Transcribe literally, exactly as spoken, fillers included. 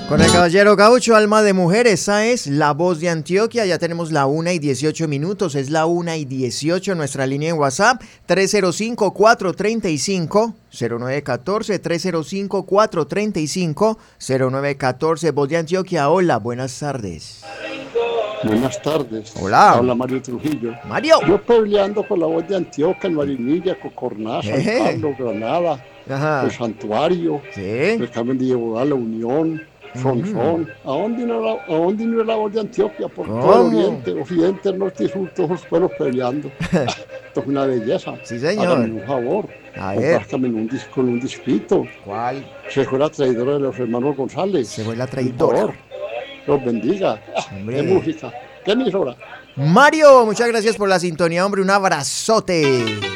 Con el caballero gaucho, alma de mujer, esa es la voz de Antioquia. Ya tenemos la una y dieciocho minutos, es la una y dieciocho, nuestra línea en WhatsApp, tres cero cinco, cuatro tres cinco, cero nueve uno cuatro, tres cero cinco, cuatro tres cinco, cero nueve uno cuatro, voz de Antioquia. Hola, buenas tardes. Buenas tardes. Hola. Habla Mario Trujillo. Mario. Yo peleando con la voz de Antioquia, en Marinilla, Cocorná, San Eje. Pablo, Granada, Ajá. el Santuario, Sí. el Carmen de Yebogá, La Unión, Sonsón. ¿A dónde no la, a dónde no es la voz de Antioquia? Por ¿Cómo? todo el oriente, occidente, norte y sur, todos los pueblos peleando. Esto es una belleza. Sí, señor. Hágame un favor. A ver. Compártame un disco, con un disquito. ¿Cuál? Se fue la traidora de los hermanos González. Se fue la Por traidora. favor, los bendiga. Hombre. Qué música, qué emisora. Mario, muchas gracias por la sintonía, hombre. Un abrazote.